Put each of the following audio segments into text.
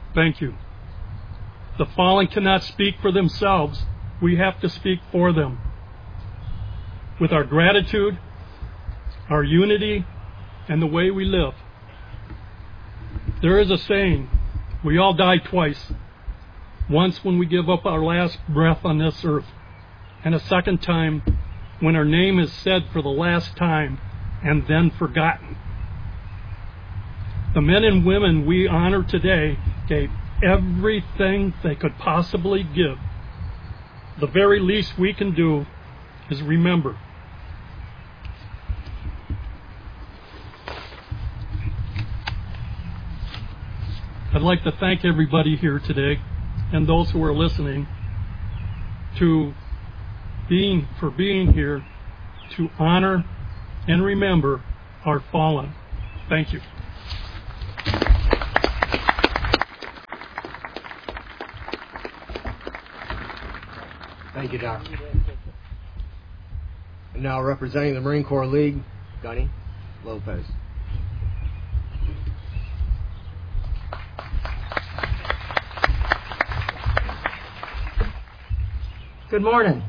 Thank you. The fallen cannot speak for themselves. We have to speak for them. With our gratitude, our unity, and the way we live. There is a saying, we all die twice. Once when we give up our last breath on this earth, and a second time when our name is said for the last time and then forgotten. The men and women we honor today gave everything they could possibly give. The very least we can do is remember. I'd like to thank everybody here today and those who are listening for being here to honor and remember our fallen. Thank you. Thank you, Doc. And now representing the Marine Corps League, Gunny Lopez. Good morning.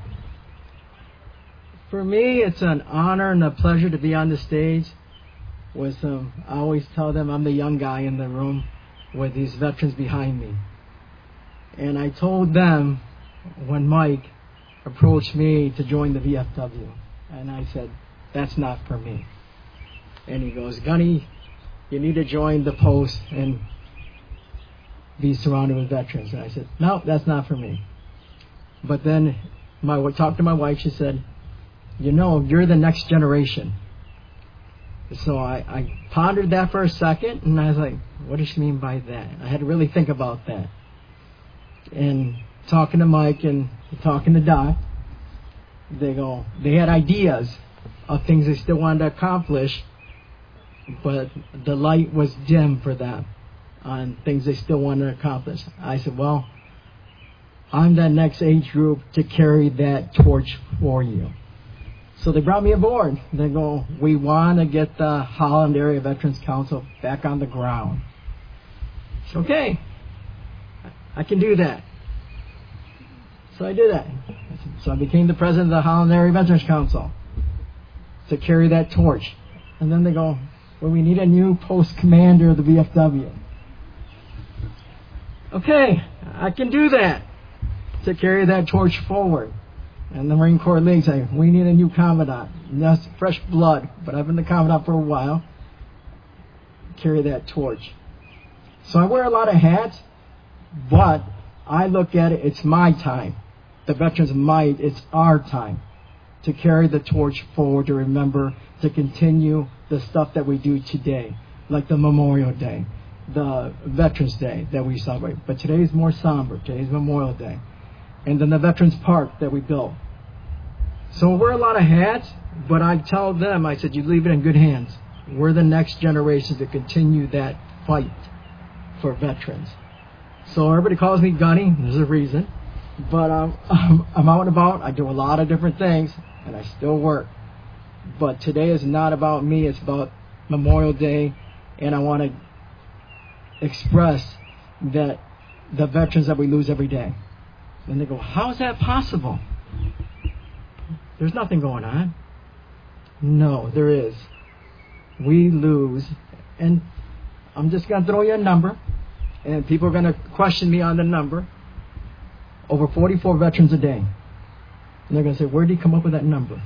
For me, it's an honor and a pleasure to be on the stage with some, I always tell them I'm the young guy in the room with these veterans behind me. And I told them when Mike approached me to join the VFW, and I said, that's not for me. And he goes, Gunny, you need to join the post and be surrounded with veterans. And I said, no, that's not for me. But then I talked to my wife. She said, you know, you're the next generation. So I pondered that for a second, and I was like, what does she mean by that? I had to really think about that. And talking to Mike and talking to Doc, they had ideas of things they still wanted to accomplish, but the light was dim for them on things they still wanted to accomplish. I said, well, I'm that next age group to carry that torch for you. So they brought me aboard. They go, we want to get the Holland Area Veterans Council back on the ground. It's okay. I can do that. So I did that. So I became the president of the Holland Area Veterans Council to carry that torch. And then they go, well, we need a new post commander of the VFW. Okay, I can do that. To carry that torch forward. And the Marine Corps League say, we need a new commandant. And that's fresh blood, but I've been the commandant for a while. Carry that torch. So I wear a lot of hats, but I look at it, it's my time. The veterans might, it's our time to carry the torch forward, to remember, to continue the stuff that we do today, like the Memorial Day, the Veterans Day that we celebrate. But today is more somber. Today is Memorial Day. And then the Veterans Park that we built. So we're a lot of hats, but I tell them, I said, you leave it in good hands. We're the next generation to continue that fight for veterans. So everybody calls me Gunny. There's a reason. But I'm out and about. I do a lot of different things, and I still work. But today is not about me. It's about Memorial Day, and I want to express that the veterans that we lose every day. And they go, how is that possible? There's nothing going on. No, there is. We lose. And I'm just going to throw you a number. And people are going to question me on the number. Over 44 veterans a day. And they're going to say, where did he come up with that number?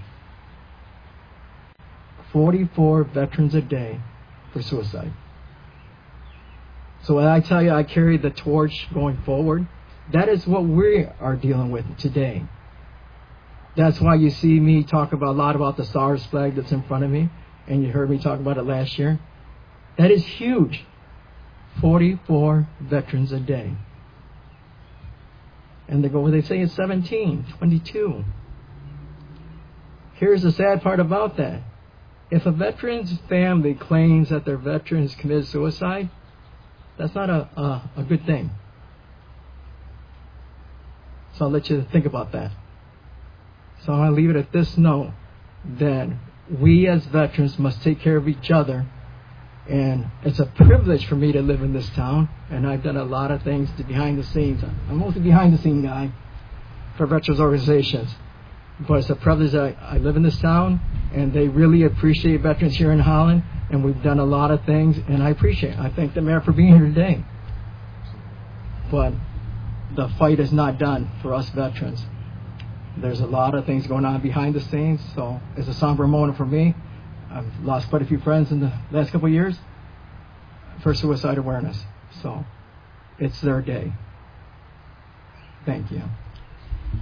44 veterans a day for suicide. So when I tell you I carry the torch going forward, that is what we are dealing with today. That's why you see me talk a lot about the SARS flag that's in front of me, and you heard me talk about it last year. That is huge. 44 veterans a day. And they go, well, they say it's 17, 22. Here's the sad part about that. If a veteran's family claims that their veterans committed suicide, that's not a good thing. So I'll let you think about that. So I'm going to leave it at this note, that we as veterans must take care of each other And it's a privilege for me to live in this town, and I've done a lot of things behind the scenes. I'm mostly behind the scene guy for veterans organizations. But it's a privilege that I live in this town, and they really appreciate veterans here in Holland, and we've done a lot of things, and I appreciate it. I thank the mayor for being here today. But the fight is not done for us veterans. There's a lot of things going on behind the scenes, so it's a somber moment for me. I've lost quite a few friends in the last couple of years for suicide awareness. So it's their day. Thank you.